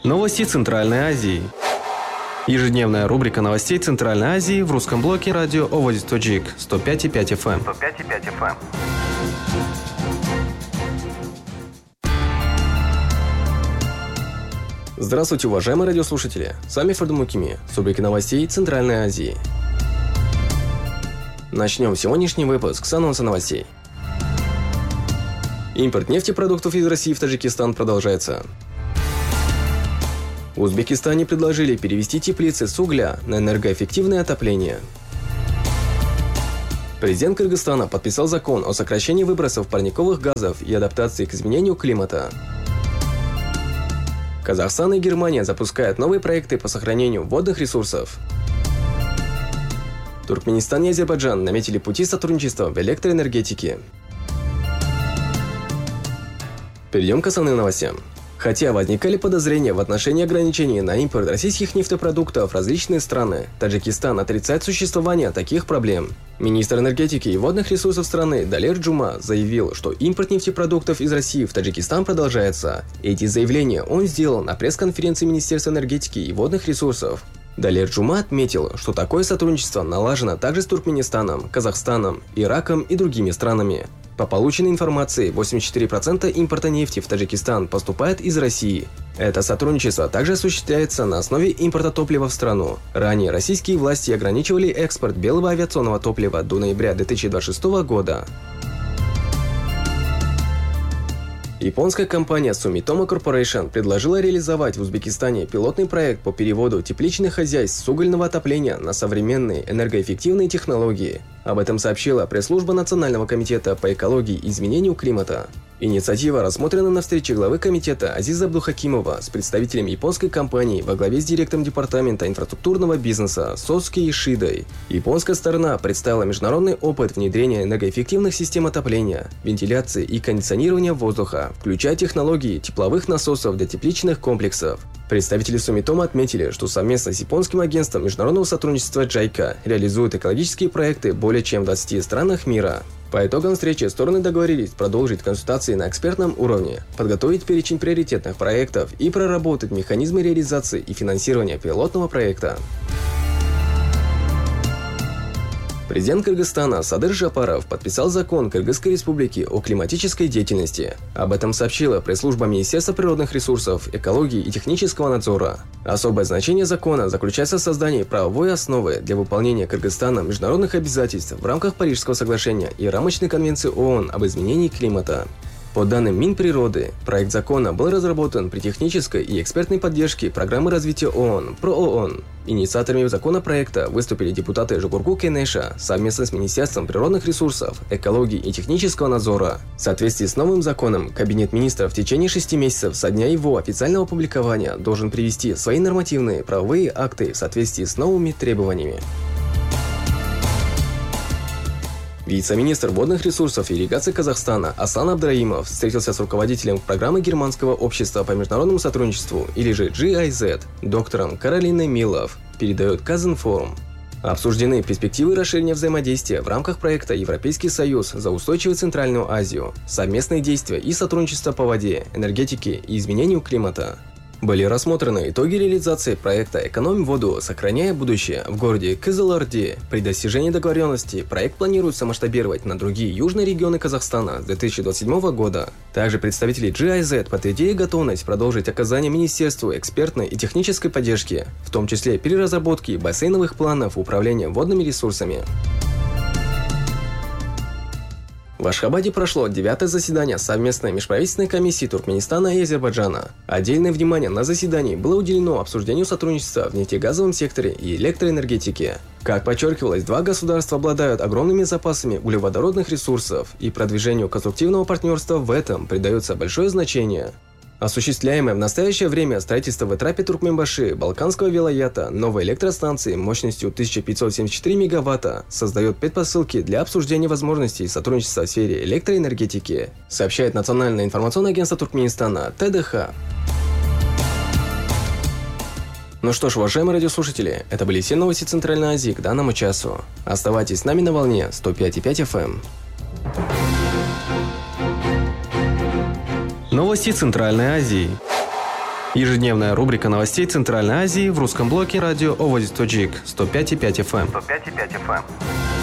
Новости Центральной Азии. Ежедневная рубрика новостей Центральной Азии в русском блоке радио Оводи Тоджик 105,5 FM. 105,5 FM. Здравствуйте, уважаемые радиослушатели! С вами Фарду Мукими с рубрики новостей Центральной Азии. Начнем сегодняшний выпуск с анонса новостей. Импорт нефтепродуктов из России в Таджикистан продолжается. В Узбекистане предложили перевести теплицы с угля на энергоэффективное отопление. Президент Кыргызстана подписал закон о сокращении выбросов парниковых газов и адаптации к изменению климата. Казахстан и Германия запускают новые проекты по сохранению водных ресурсов. Туркменистан и Азербайджан наметили пути сотрудничества в электроэнергетике. Перейдем к основным новостям. Хотя возникали подозрения в отношении ограничений на импорт российских нефтепродуктов в различные страны, Таджикистан отрицает существование таких проблем. Министр энергетики и водных ресурсов страны Далер Джума заявил, что импорт нефтепродуктов из России в Таджикистан продолжается. Эти заявления он сделал на пресс-конференции Министерства энергетики и водных ресурсов. Далер Джума отметил, что такое сотрудничество налажено также с Туркменистаном, Казахстаном, Ираком и другими странами. По полученной информации, 84% импорта нефти в Таджикистан поступает из России. Это сотрудничество также осуществляется на основе импорта топлива в страну. Ранее российские власти ограничивали экспорт белого авиационного топлива до ноября 2026 года. Японская компания Sumitomo Corporation предложила реализовать в Узбекистане пилотный проект по переводу тепличных хозяйств с угольного отопления на современные энергоэффективные технологии. Об этом сообщила пресс-служба Национального комитета по экологии и изменению климата. Инициатива рассмотрена на встрече главы комитета Азиза Абдухакимова с представителями японской компании во главе с директором департамента инфраструктурного бизнеса Соски Ишидой. Японская сторона представила международный опыт внедрения энергоэффективных систем отопления, вентиляции и кондиционирования воздуха, включая технологии тепловых насосов для тепличных комплексов. Представители Sumitomo отметили, что совместно с японским агентством международного сотрудничества JICA реализуют экологические проекты более чем в 20 странах мира. По итогам встречи стороны договорились продолжить консультации на экспертном уровне, подготовить перечень приоритетных проектов и проработать механизмы реализации и финансирования пилотного проекта. Президент Кыргызстана Садыр Жапаров подписал закон Кыргызской республики о климатической деятельности. Об этом сообщила пресс-служба Министерства природных ресурсов, экологии и технического надзора. Особое значение закона заключается в создании правовой основы для выполнения Кыргызстаном международных обязательств в рамках Парижского соглашения и рамочной конвенции ООН об изменении климата. По данным Минприроды, проект закона был разработан при технической и экспертной поддержке программы развития ООН «ПРООН». Инициаторами законопроекта выступили депутаты Жогорку Кенеша совместно с Министерством природных ресурсов, экологии и технического надзора. В соответствии с новым законом, Кабинет министров в течение 6 месяцев со дня его официального опубликования должен привести свои нормативные правовые акты в соответствии с новыми требованиями. Вице-министр водных ресурсов и ирригации Казахстана Аслан Абдраимов встретился с руководителем программы Германского общества по международному сотрудничеству, или же GIZ, доктором Каролиной Милов, передает Казинформ. Обсуждены перспективы расширения взаимодействия в рамках проекта «Европейский союз за устойчивую Центральную Азию», совместные действия и сотрудничество по воде, энергетике и изменению климата. Были рассмотрены итоги реализации проекта «Экономим воду, сохраняя будущее» в городе Кызылорде. При достижении договоренности проект планируется масштабировать на другие южные регионы Казахстана с 2027 года. Также представители GIZ подтвердили готовность продолжить оказание министерству экспертной и технической поддержки, в том числе переразработки бассейновых планов управления водными ресурсами. В Ашхабаде прошло 9-е заседание совместной межправительственной комиссии Туркменистана и Азербайджана. Отдельное внимание на заседании было уделено обсуждению сотрудничества в нефтегазовом секторе и электроэнергетике. Как подчеркивалось, два государства обладают огромными запасами углеводородных ресурсов, и продвижению конструктивного партнерства в этом придается большое значение. Осуществляемое в настоящее время строительство в Этрапе Туркменбаши Балканского вилаята новой электростанции мощностью 1574 мегаватта создает предпосылки для обсуждения возможностей сотрудничества в сфере электроэнергетики, сообщает Национальное информационное агентство Туркменистана ТДХ. Ну что ж, уважаемые радиослушатели, это были все новости Центральной Азии к данному часу. Оставайтесь с нами на волне 105,5 FM. Новости Центральной Азии. Ежедневная рубрика новостей Центральной Азии в русском блоке радио Оводи Тоджик 105,5 FM.